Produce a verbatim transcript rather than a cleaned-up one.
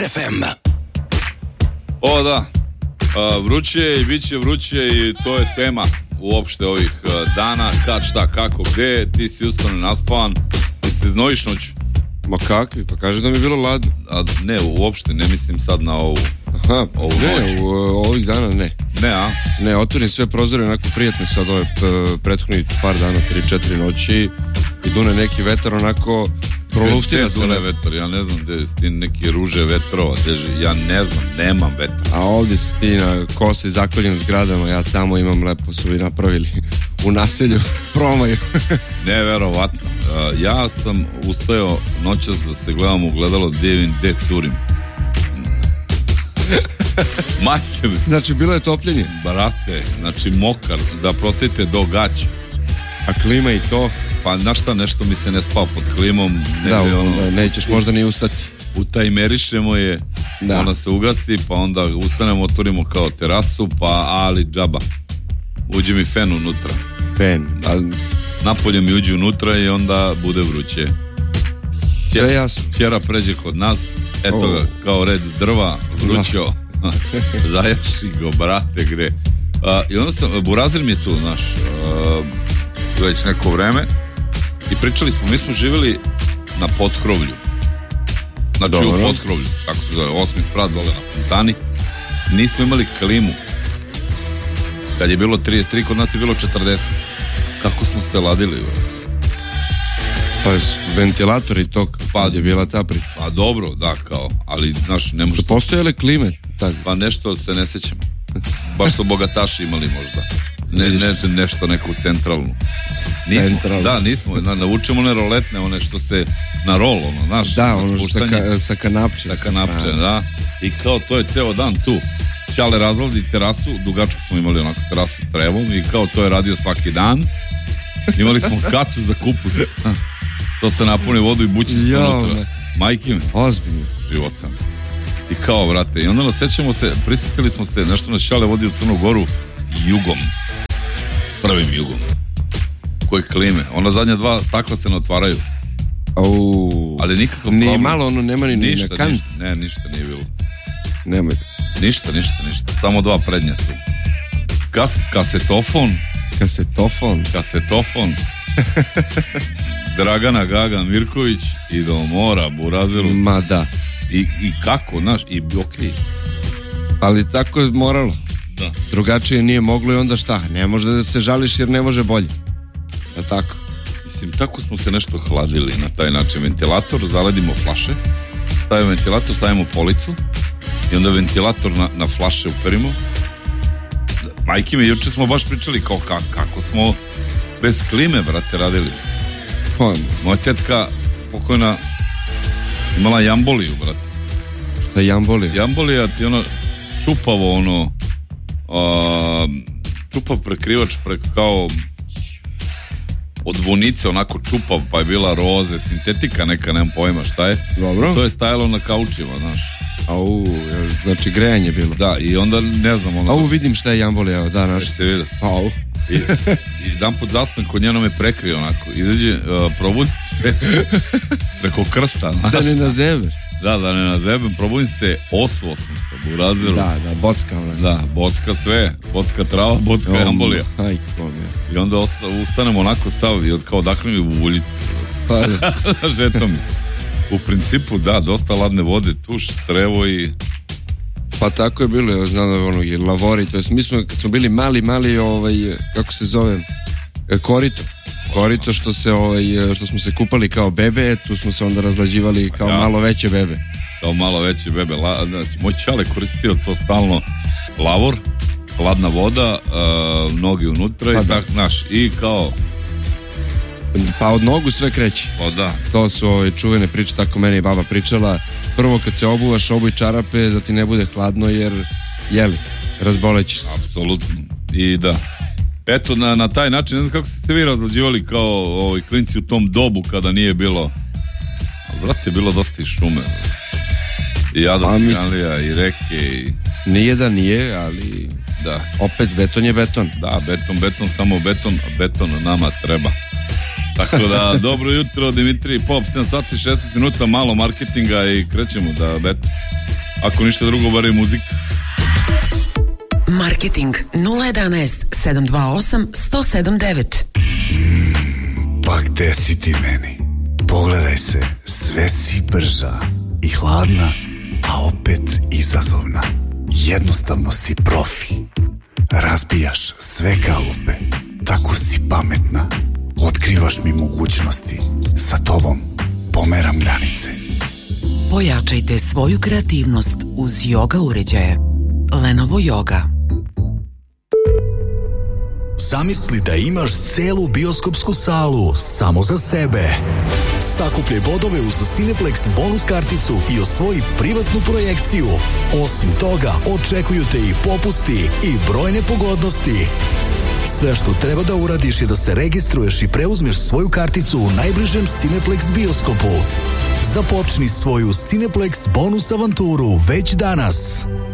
R F M. O da, a, vruće je i bit će vruće i to je tema uopšte ovih a, dana, kad, šta, kako, gde, ti si ustano naspavan, ti se znojiš noću. Ma kakvi, pa kaže da mi je bilo ladno. A, ne, uopšte, ne mislim sad na ovu, Aha, ovu ne, noć. u, ovih dana ne. Ne, a? Ne, otvorim sve prozore, onako prijatno sad ove prethodnih par dana, tri četiri noći i dune neki vetar, onako proluftina se. Dune vetar, ja ne znam gde je ti neki ruže vetrova, teži, ja ne znam, nemam vetra. A ovdje si ti na kosi zakoljen zgradama, ja tamo imam, lepo su i napravili u naselju promaju. Neverovatno. Uh, ja sam ustajao noćas da se gledam u gledalo Devin De Curim. Majke mi. Znači bilo je topljenje. Brate, znači mokar, da prostite do gaća. A klima i to. Pa znaš šta, nešto mi se ne spao pod klimom. Da, ono, onda nećeš možda ni ustati. Utajmerišemo je, da. Ona se ugasi, pa onda ustanemo, otvorimo kao terasu, pa ali džaba. Uđe mi fen unutra. Fen, ali... Napolje mi uđe unutra i onda bude vruće. Sve jasno. Ćera pređe kod nas, eto oh. ga, kao red drva, vrućo. Zajaši go, brate, gre. Uh, I onda sam, Burazir mi je tu, znaš, uh, već neko vreme i pričali smo, mi smo živjeli na potkrovlju. Znači Dobro. u potkrovlju, tako se zove, osmi sprat dole na fontani. Nismo imali klimu. Kad je bilo trideset tri, kod nas je bilo četrdeset. Kako smo se ladili? Pa ventilatori to pa je bila ta priča. Pa dobro, da, kao, ali znaš, ne može. Postojale klime? Tak. Pa nešto se ne sećamo. Baš su bogataši imali možda. Ne, ne, nešto neku centralnu. Nismo, Central. Da, nismo, na, naučimo one roletne, one što se na rol, ono, znaš. Da, ono sa, ka, sa kanapče. Sa kanapče, da. I kao to je ceo dan tu. Čale razlazi terasu, dugačku smo imali onako terasu trevom i kao to je radio svaki dan. Imali smo kacu za kupus. To se napuni vodu i bući se unutra. Majke mi. Ozbiljno. Života. I kao, vrate, i onda nas sećamo se, prisjetili smo se, nešto nas Čale vodi u Crnu Goru jugom. Prvim jugom. Koji klime. Ona zadnja dva stakla se ne otvaraju. Au. Ali nikako ni problem. Malo ono nema ni ništa, na kan. Ništa, ne, ništa nije bilo. Nemoj. Ništa, ništa, ništa. Samo dva prednja tu. Kas, kasetofon. Kasetofon. Kasetofon. Dragana Gaga Mirković i do mora Buraziru. Ma da. I, i kako, znaš, i okej. Okay. Ali tako je moralo. Da. Drugačije nije moglo i onda šta? Ne može da se žališ jer ne može bolje. Da tako. Mislim, tako smo se nešto hladili na taj način. Ventilator, zaledimo flaše, stavimo ventilator, stavimo policu i onda ventilator na, na flaše uperimo. Majke mi, juče smo baš pričali kao kako, kako smo bez klime, brate, radili. Pa, moja tetka pokojna imala jamboliju, brate. Šta je jambolija? Jambolija ti ono čupavo ono a, čupav prekrivač preko kao od vunice onako čupav, pa je bila roze, sintetika neka, nemam pojma šta je. Dobro. To je stajalo na kaučima, znaš. Au, znači grejanje bilo. Da, i onda ne znam ono... Au, vidim šta je jambolija, da, naš. Se vidi. Au. I, i dan pod zaspem kod njeno me prekrio onako. Izađe, uh, probudi preko krsta, znaš. Da ne na zebe. Da, da ne na zebe, probudim se, osvo sam se, Buraziru. Da, da, bocka. Ona. Da, bocka sve, bocka trava, bocka jambolija. Aj, kom je. I onda osta, ustanemo onako sav i od kao dakle mi u uljicu. Žeto mi. U principu, da, dosta ladne vode, tuš, trevo i... Pa tako je bilo, ja znam da je ono i lavori, to jest mi smo, kad smo bili mali, mali, ovaj, kako se zove, korito. Korito što se, ovaj, što smo se kupali kao bebe, tu smo se onda razlađivali kao ja. malo veće bebe. Kao malo veće bebe. La, znači, moj čale koristio to stalno lavor, hladna voda, uh, nogi unutra pa i tak, znaš, i kao... Pa od nogu sve kreće. Pa da. To su ove čuvene priče, tako meni je baba pričala. Prvo kad se obuvaš, obuj čarape da ti ne bude hladno jer, jeli, razbolećeš se. Apsolutno. I da. Eto, na, na taj način, ne znam kako ste se vi razlađivali kao ovaj, klinci u tom dobu kada nije bilo, ali vrate, je bilo dosta i šume. I Jadranska i reke i... Nije da nije, ali da. Opet beton je beton. Da, beton, beton, samo beton, a beton nama treba. Tako da, dobro jutro, Dimitri Pop, sedam sati šesnaest minuta, malo marketinga i krećemo da, eto, ako ništa drugo, bar i muzika. Marketing nula jedanaest sedam dva osam jedan zero sedam devet. Mm, pa gde si ti meni? Pogledaj se, sve si brža i hladna, a opet izazovna. Jednostavno si profi. Razbijaš sve kalupe. Tako si pametna. Otkrivaš mi mogućnosti. Sa tobom pomeram granice. Pojačajte svoju kreativnost uz yoga uređaje. Lenovo Yoga. Zamisli da imaš celu bioskopsku salu samo za sebe. Sakupljaj bodove uz Cineplex bonus karticu i osvoji privatnu projekciju. Osim toga, očekuju te i popusti i brojne pogodnosti. Sve što treba da uradiš je da se registruješ i preuzmeš svoju karticu u najbližem Cineplex bioskopu. Započni svoju Cineplex bonus avanturu već danas.